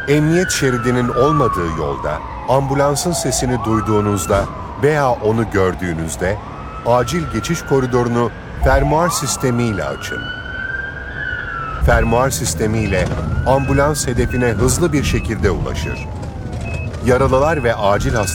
Emniyet şeridinin olmadığı yolda ambulansın sesini duyduğunuzda veya onu gördüğünüzde acil geçiş koridorunu fermuar sistemiyle açın. Fermuar sistemiyle ambulans hedefine hızlı bir şekilde ulaşır. Yaralılar ve acil hastalar